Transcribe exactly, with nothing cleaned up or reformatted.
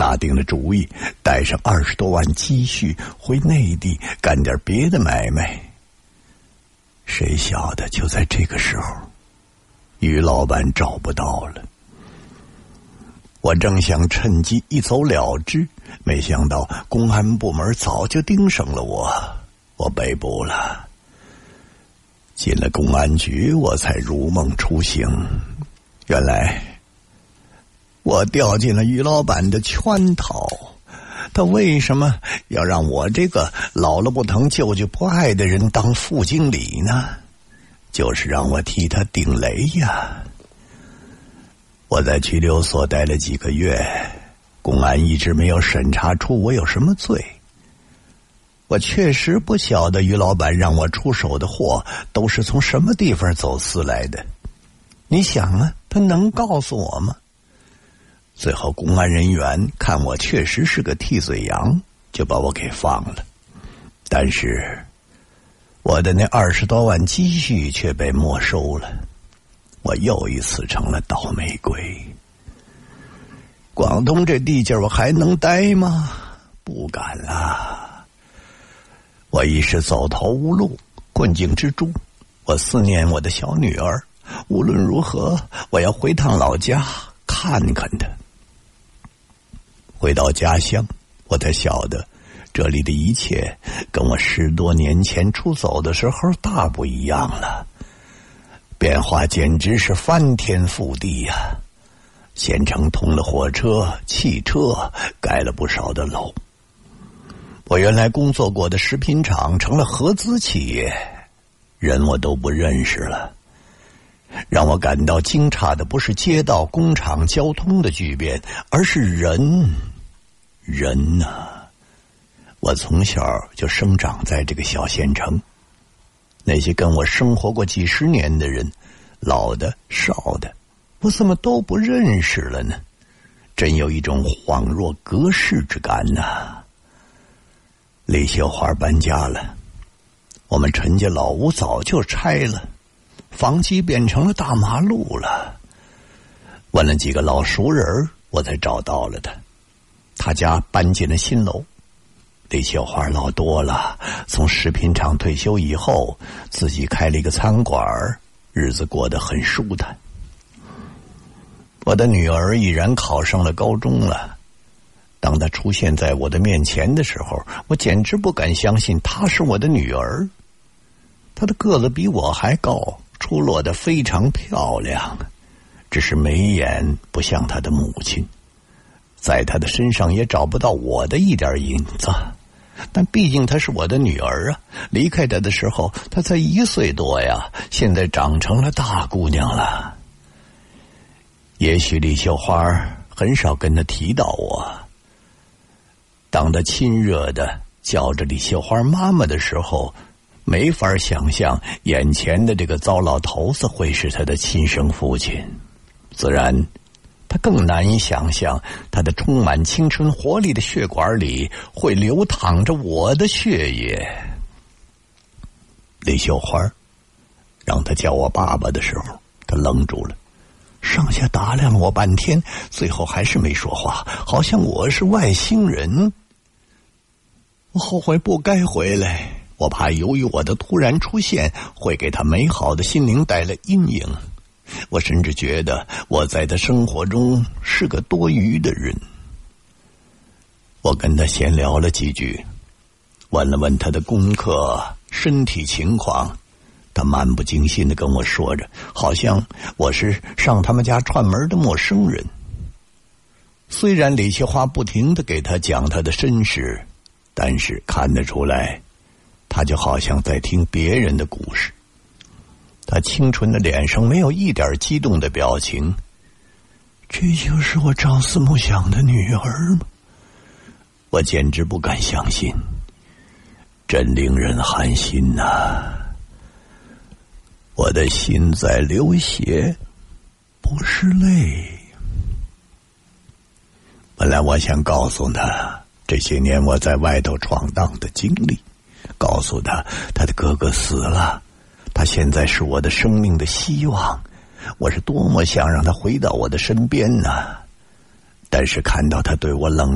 打定了主意，带上二十多万积蓄回内地干点别的买卖。谁晓得就在这个时候，于老板找不到了。我正想趁机一走了之，没想到公安部门早就盯上了我，我被捕了。进了公安局，我才如梦初醒，原来我掉进了于老板的圈套。他为什么要让我这个老了不疼舅舅不爱的人当副经理呢？就是让我替他顶雷呀。我在拘留所待了几个月，公安一直没有审查出我有什么罪。我确实不晓得于老板让我出手的货都是从什么地方走私来的。你想啊，他能告诉我吗？最后公安人员看我确实是个替罪羊，就把我给放了。但是我的那二十多万积蓄却被没收了，我又一次成了倒霉鬼。广东这地界我还能待吗？不敢啦。我已是走投无路，困境之中，我思念我的小女儿，无论如何我要回趟老家看看她。回到家乡，我才晓得这里的一切跟我十多年前出走的时候大不一样了，变化简直是翻天覆地呀、啊！县城通了火车、汽车，盖了不少的楼。我原来工作过的食品厂成了合资企业，人我都不认识了。让我感到惊诧的不是街道、工厂、交通的巨变，而是人。人啊，我从小就生长在这个小县城，那些跟我生活过几十年的人，老的、少的，我怎么都不认识了呢？真有一种恍若隔世之感呐、啊。李秀花搬家了，我们陈家老屋早就拆了，房基变成了大马路了。问了几个老熟人，我才找到了他。他家搬进了新楼。李秀花老多了，从食品厂退休以后，自己开了一个餐馆，日子过得很舒坦。我的女儿已然考上了高中了。当她出现在我的面前的时候，我简直不敢相信她是我的女儿。她的个子比我还高，出落得非常漂亮，只是眉眼不像她的母亲，在她的身上也找不到我的一点影子。但毕竟她是我的女儿啊，离开她的时候她才一岁多呀，现在长成了大姑娘了。也许李秀花很少跟她提到我，当他亲热的叫着李秀花妈妈的时候，没法想象眼前的这个糟老头子会是他的亲生父亲。自然他更难以想象他的充满青春活力的血管里会流淌着我的血液。李秀花让他叫我爸爸的时候，他愣住了，上下打量了我半天，最后还是没说话，好像我是外星人。我后悔不该回来，我怕由于我的突然出现会给他美好的心灵带来阴影。我甚至觉得我在他生活中是个多余的人。我跟他闲聊了几句，问了问他的功课、身体情况，他漫不经心地跟我说着，好像我是上他们家串门的陌生人。虽然李秀花不停地给他讲他的身世，但是看得出来，他就好像在听别人的故事。他清纯的脸上没有一点激动的表情。这就是我朝思暮想的女儿吗？我简直不敢相信，真令人寒心呐、啊！我的心在流血，不是泪。本来我想告诉他这些年我在外头闯荡的经历，告诉他他的哥哥死了，他现在是我的生命的希望，我是多么想让他回到我的身边呢、啊！但是看到他对我冷